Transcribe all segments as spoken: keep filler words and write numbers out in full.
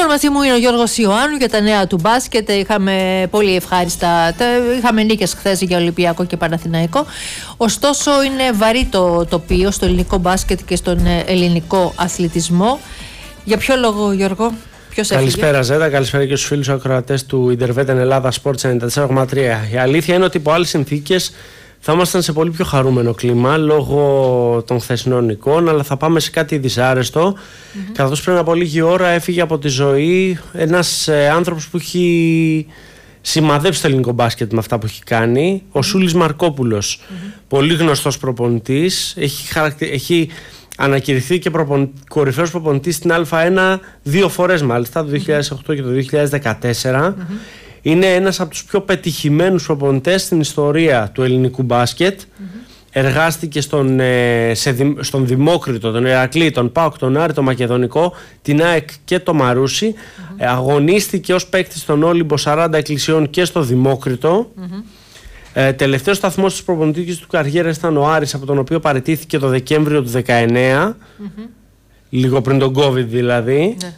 Λοιπόν, μαζί μου είναι ο Γιώργος Ιωάννου για τα νέα του μπάσκετ. Είχαμε πολύ ευχάριστα. Είχαμε νίκες χθες για Ολυμπιακό και Παναθηναϊκό. Ωστόσο, είναι βαρύ το τοπίο στο ελληνικό μπάσκετ και στον ελληνικό αθλητισμό. Για ποιο λόγο, Γιώργο? Καλησπέρα Ζέτα, καλησπέρα και στους φίλους ακροατές του Interveten Ελλάδα Sports ενενήντα τέσσερα κόμμα τρία. Η αλήθεια είναι ότι υπό άλλες συνθήκες θα ήμασταν σε πολύ πιο χαρούμενο κλίμα λόγω των χθεσινών εικόνων, αλλά θα πάμε σε κάτι δυσάρεστο. Mm-hmm. Καθώς πριν από λίγη ώρα έφυγε από τη ζωή ένας ε, άνθρωπος που έχει σημαδέψει το ελληνικό μπάσκετ με αυτά που έχει κάνει, mm-hmm. ο Σούλης Μαρκόπουλος. Mm-hmm. Πολύ γνωστός προπονητής, έχει, χαρακτη... έχει ανακηρυχθεί και προπον... κορυφαίος προπονητής στην Α1 δύο φορές μάλιστα, το δύο χιλιάδες οκτώ και το δύο χιλιάδες δεκατέσσερα. Mm-hmm. Είναι ένας από τους πιο πετυχημένους προπονητές στην ιστορία του ελληνικού μπάσκετ. Mm-hmm. Εργάστηκε στον, σε, στον Δημόκριτο, τον Ηρακλή, τον ΠΑΟΚ, τον Άρη, τον Μακεδονικό, την ΑΕΚ και το Μαρούσι. Mm-hmm. Αγωνίστηκε ως παίκτης στον Όλυμπο σαράντα Εκκλησιών και στο Δημόκριτο. Mm-hmm. Ε, τελευταίος σταθμός της προπονητικής του καριέρας ήταν ο Άρης, από τον οποίο παραιτήθηκε το Δεκέμβριο του δεκαεννέα, mm-hmm. λίγο πριν τον COVID δηλαδή. Mm-hmm.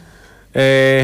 Ε,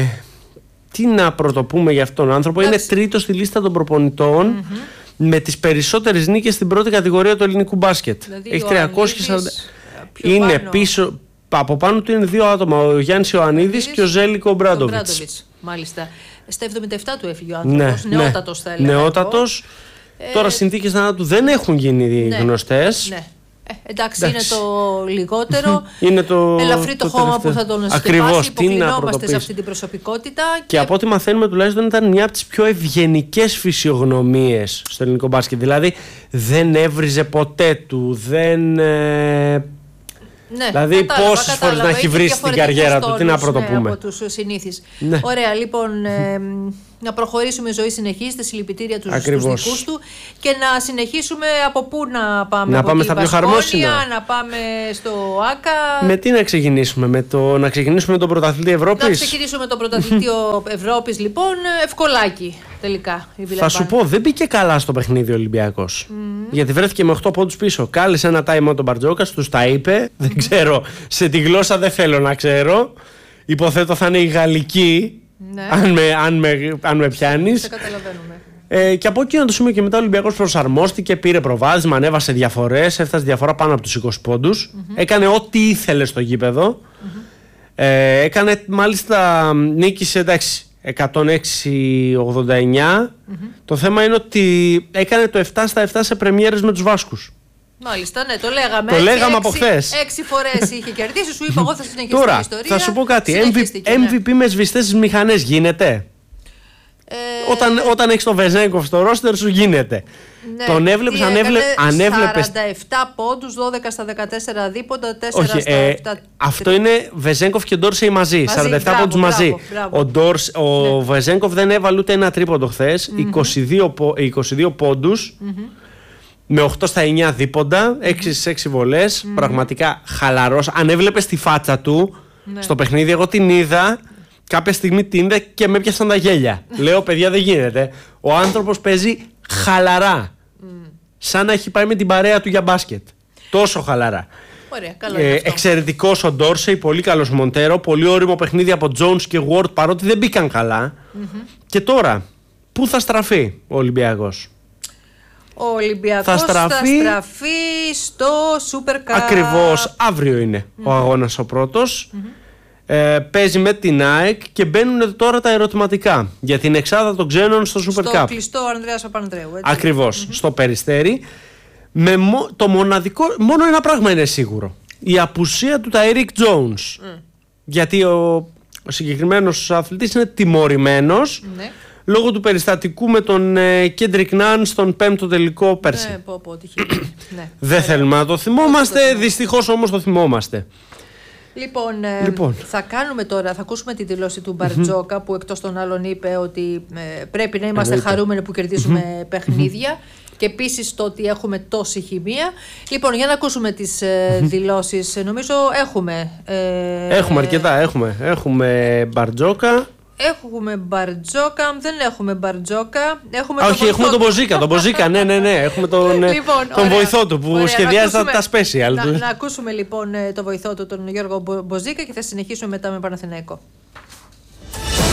τι να πρωτοπούμε για αυτόν τον άνθρωπο? Είναι τρίτος στη λίστα των προπονητών mm-hmm. με τις περισσότερες νίκες στην πρώτη κατηγορία του ελληνικού μπάσκετ. Δηλαδή, έχει τριακόσιες σαράντα. Είναι πάνω. Πίσω, από πάνω του είναι δύο άτομα, ο Γιάννης Ιωαννίδης και ο Ζέλικο Μπράντοβιτς. Μάλιστα. Στα εβδομήντα επτά του έφυγε ο άνθρωπος, ναι, νεότατος θα έλεγα. Νεότατος. Ε, Τώρα συνθήκες θανάτου δεν έχουν γίνει ναι, γνωστές. Ναι. Ε, εντάξει, εντάξει, είναι το λιγότερο. Είναι το, ελαφρύ το, το χώμα τελευταίο που θα τον σκεπάσει. Υποκλεινόμαστε σε αυτή την προσωπικότητα. Και, και από ό,τι μαθαίνουμε, τουλάχιστον ήταν μια από τις πιο ευγενικές φυσιογνωμίες στο ελληνικό μπάσκετ. Δηλαδή δεν έβριζε ποτέ του, δεν. Ε, ναι, δηλαδή πόσες φορές να έχει βρει στην καριέρα του, τι να πρωτοπούμε. Ναι, από τους συνήθεις. Ναι. Ωραία, λοιπόν. Ε, να προχωρήσουμε, η ζωή συνεχίζεται, συλληπιτήρια τους στους δικούς του και να συνεχίσουμε από πού να πάμε? Να από πάμε στα πιο χαρμόσυνα, να πάμε στο ΆΚΑ. Με τι να ξεκινήσουμε? Με το, να ξεκινήσουμε με τον πρωταθλητή Ευρώπης. Να ξεκινήσουμε με τον πρωταθλητή Ευρώπης, λοιπόν, ευκολάκι τελικά. Θα σου πω, δεν μπήκε καλά στο παιχνίδι ο Ολυμπιακός. Mm. Γιατί βρέθηκε με οκτώ πόντους πίσω. Κάλεσε ένα time out τον Μπαρτζόκας, τους τα είπε. Mm. Δεν ξέρω, σε τη γλώσσα δεν θέλω να ξέρω. Υποθέτω θα είναι η γαλλική. Ναι. Αν, με, αν, με, αν με πιάνεις. Σε καταλαβαίνουμε. Ε, και από εκεί να το σημείο και μετά ο Ολυμπιακός προσαρμόστηκε, πήρε προβάδισμα, ανέβασε διαφορές, έφτασε διαφορά πάνω από τους είκοσι πόντους. Mm-hmm. Έκανε ό,τι ήθελε στο γήπεδο. Mm-hmm. Ε, έκανε μάλιστα νίκησε, εντάξει, εκατόν έξι ογδόντα εννιά. Mm-hmm. Το θέμα είναι ότι έκανε το επτά στα επτά σε πρεμιέρες με τους Βάσκους. Μάλιστα, ναι, το λέγαμε. Το έτσι, λέγαμε έξι, από χθες. Έξι φορές είχε κερδίσει, σου είπα εγώ θα συνεχίσει Τώρα, την ιστορία. Θα σου πω κάτι. εμ βι πι ναι. με σβηστές στις μηχανές γίνεται? Ε... Όταν, όταν έχεις τον Βεζέγκοφ στο ρόστερ σου γίνεται. Ναι, τον έβλεπες, ανέβλε, ανέβλεπες. σαράντα επτά πόντους, δώδεκα στα δεκατέσσερα δίποντα, τέσσερα Όχι, στα ε, επτά. Αυτό είναι Βεζέγκοφ και Ντόρσεϊ μαζί. μαζί σαράντα επτά πόντους μαζί. Μπράβο. Ο, Ντόρς, ο ναι. Βεζέγκοφ δεν έβαλε ούτε ένα τρίποντο χθες. Mm-hmm. είκοσι δύο πόντους. Mm-hmm. Με οκτώ στα εννιά δίποντα, έξι στις έξι βολές. Mm-hmm. Πραγματικά χαλαρός. Αν έβλεπες τη φάτσα του ναι. στο παιχνίδι, εγώ την είδα. Κάποια στιγμή την είδα και με έπιασαν τα γέλια. Λέω, παιδιά, δεν γίνεται. Ο άνθρωπος παίζει χαλαρά. Mm. Σαν να έχει πάει με την παρέα του για μπάσκετ. Τόσο χαλαρά. Ωραία, καλό ε, εξαιρετικός ο Ντόρσεϊ, πολύ καλός Μοντέρο. Πολύ όριμο παιχνίδι από Jones και Ward, παρότι δεν μπήκαν καλά. Mm-hmm. Και τώρα, πού θα στραφεί ο Ολυμπιακός? Ο Ολυμπιακός θα στραφεί, θα στραφεί στο Super Cup. Ακριβώς, αύριο είναι mm-hmm. ο αγώνας ο πρώτος. Mm-hmm. Ε, παίζει με την ΑΕΚ και μπαίνουν τώρα τα ερωτηματικά για την εξάδα των ξένων στο Super Cup. Στο κλειστό Ανδρέας Παπανδρέου. Ακριβώς, mm-hmm. στο Περιστέρι. Mm-hmm. Με μο, το μοναδικό, μόνο ένα πράγμα είναι σίγουρο. Η απουσία του Ταϊρίκ Τζόουνς. Mm. Γιατί ο, ο συγκεκριμένος αθλητής είναι τιμωρημένος. Mm-hmm. Λόγω του περιστατικού με τον Κέντρικ Ναν στον πέμπτο τελικό πέρσι. Ναι, πω, πω, ναι. Δεν θέλουμε να το θυμόμαστε, δυστυχώς όμως το θυμόμαστε. Λοιπόν, ε, λοιπόν, θα κάνουμε τώρα, θα ακούσουμε τη δηλώση του Μπαρτζόκα mm-hmm. που εκτός των άλλων είπε ότι ε, πρέπει να είμαστε Εννοείται. χαρούμενοι που κερδίζουμε mm-hmm. παιχνίδια και επίσης το ότι έχουμε τόση χημεία. Λοιπόν, για να ακούσουμε τις ε, δηλώσεις, νομίζω έχουμε. Ε, έχουμε αρκετά, έχουμε. Έχουμε Μπαρτζόκα. Έχουμε Μπαρτζόκα, δεν έχουμε Μπαρτζόκα. Έχουμε Α, όχι, έχουμε τον Μποζίκα. Τον Μποζίκα, ναι, ναι, ναι. Έχουμε τον, λοιπόν, τον βοηθό του που ωραία, σχεδιάζει τα, τα special. Να, να ακούσουμε λοιπόν τον βοηθό του, τον Γιώργο Μποζίκα, και θα συνεχίσουμε μετά με Παναθηναϊκό.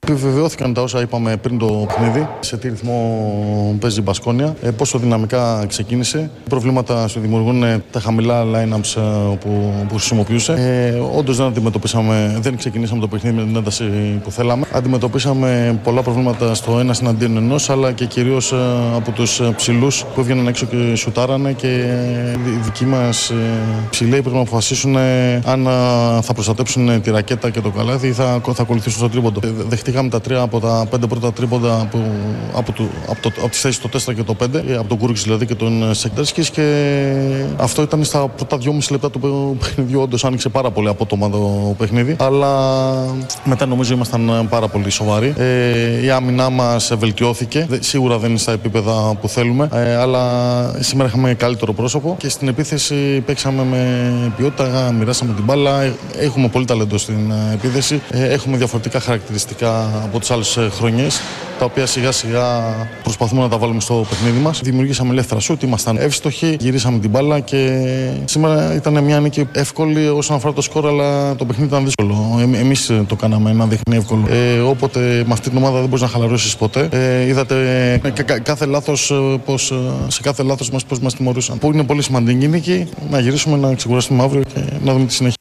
Επιβεβαιώθηκαν τα όσα είπαμε πριν το παιχνίδι. Σε τι ρυθμό παίζει η Μπασκόνια, πόσο δυναμικά ξεκίνησε. Προβλήματα σου δημιουργούν τα χαμηλά line-ups που, που χρησιμοποιούσε. Ε, όντως δεν αντιμετωπίσαμε, δεν ξεκινήσαμε το παιχνίδι με την ένταση που θέλαμε. Αντιμετωπίσαμε πολλά προβλήματα στο ένα εναντίον ενός, αλλά και κυρίως από τους ψηλούς που έβγαιναν έξω και σουτάρανε. Και οι δικοί μας ψηλοί πρέπει να αποφασίσουν αν θα προστατέψουν τη ρακέτα και το καλάθι ή θα, θα ακολουθήσουν στο τρίποντο. Δεχτήκαμε τα τρία από τα πέντε πρώτα τρίποντα που, από, το, από, το, από τις θέσεις το τέσσερα και το πέντε, από τον Κούρκης δηλαδή και τον Σεκντέρσκης, και αυτό ήταν στα πρώτα δυόμιση λεπτά του παιχνιδιού. Όντως άνοιξε πάρα πολύ απότομα το παιχνίδι, αλλά μετά νομίζω ήμασταν πάρα πολύ σοβαροί. Ε, η άμυνά μας βελτιώθηκε, σίγουρα δεν είναι στα επίπεδα που θέλουμε, ε, αλλά σήμερα είχαμε καλύτερο πρόσωπο και στην επίθεση παίξαμε με ποιότητα, μοιράσαμε την μπάλα, έχουμε πολύ ταλέντο στην επίθεση, ε, έχουμε διαφορετικά χαρακτηριστικά από τις άλλες χρονιές, τα οποία σιγά σιγά προσπαθούμε να τα βάλουμε στο παιχνίδι μας. Δημιουργήσαμε ελεύθερα σουτ, ήμασταν εύστοχοι, γυρίσαμε την μπάλα και σήμερα ήταν μια νίκη εύκολη όσον αφορά το σκορ, αλλά το παιχνίδι ήταν δύσκολο. Ε, εμείς το κάναμε να δείχνει εύκολο. Ε, οπότε με αυτή την ομάδα δεν μπορείς να χαλαρώσεις ποτέ. Ε, είδατε κα, κάθε λάθος, πώς, σε κάθε λάθος μας πώς μας τιμωρούσαν. Που είναι πολύ σημαντική νίκη, να γυρίσουμε, να ξεκουραστούμε αύριο και να δούμε τη συνέχεια.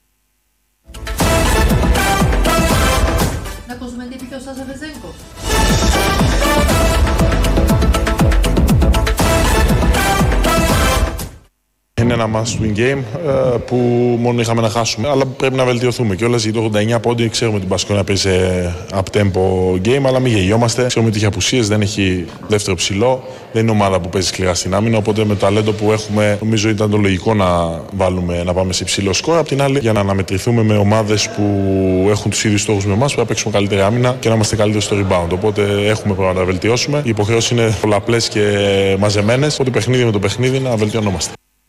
Είναι ένα must-win game που μόνο είχαμε να χάσουμε, αλλά πρέπει να βελτιωθούμε κιόλας. Γιατί το ογδόντα εννιά πόντι ξέρουμε ότι η Μπασκόνια παίζει σε up-tempo game, αλλά μην γελιόμαστε. Ξέρουμε ότι έχει απουσίες, δεν έχει δεύτερο ψηλό, δεν είναι ομάδα που παίζει σκληρά στην άμυνα. Οπότε με το ταλέντο που έχουμε, νομίζω ήταν το λογικό να, βάλουμε, να πάμε σε υψηλό σκορ. Απ' την άλλη, για να αναμετρηθούμε με ομάδες που έχουν τους ίδιους στόχους με εμάς, πρέπει να παίξουμε καλύτερη άμυνα και να είμαστε καλύτεροι στο rebound. Οπότε έχουμε πράγματα να βελτιώσουμε. Οι υποχρεώσεις είναι πολλαπλές και μαζεμένες. Οπότε παιχνίδι με το παιχνίδι να βελτιωνόμαστε.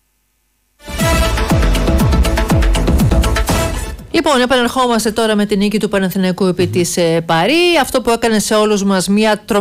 Λοιπόν, επανερχόμαστε τώρα με την νίκη του Παναθηναϊκού επί της Παρί. Αυτό που έκανε σε όλους μας μια τρομερή